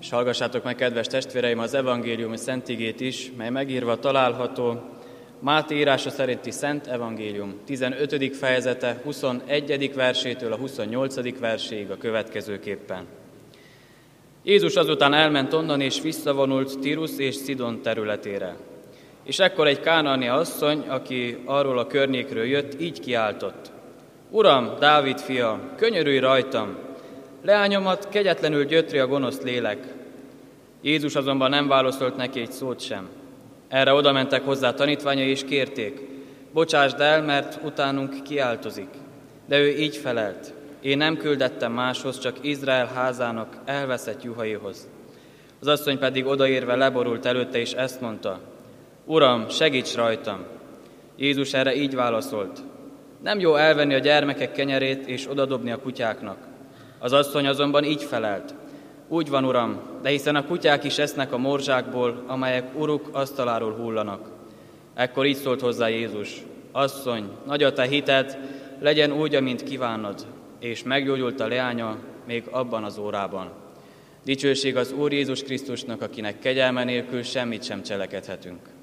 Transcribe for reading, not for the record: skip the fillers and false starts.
És hallgassátok meg, kedves testvéreim, az evangéliumi szent igét is, mely megírva található Máté írása szerinti Szent Evangélium 15. fejezete 21. versétől a 28. verséig a következőképpen. Jézus azután elment onnan és visszavonult Tirusz és Szidon területére. És ekkor egy kánaani asszony, aki arról a környékről jött, így kiáltott: Uram, Dávid fia, könyörülj rajtam! Leányomat kegyetlenül gyötri a gonosz lélek. Jézus azonban nem válaszolt neki egy szót sem. Erre odamentek hozzá tanítványai és kérték: Bocsásd el, mert utánunk kiáltozik. De ő így felelt: Én nem küldettem máshoz, csak Izrael házának elveszett juhaihoz. Az asszony pedig odaérve leborult előtte, és ezt mondta: Uram, segíts rajtam! Jézus erre így válaszolt: Nem jó elvenni a gyermekek kenyerét és odadobni a kutyáknak. Az asszony azonban így felelt: Úgy van, Uram, de hiszen a kutyák is esznek a morzsákból, amelyek uruk asztaláról hullanak. Ekkor így szólt hozzá Jézus: Asszony, nagy a te hited, legyen úgy, amint kívánod. És meggyógyult a leánya még abban az órában. Dicsőség az Úr Jézus Krisztusnak, akinek kegyelme nélkül semmit sem cselekedhetünk.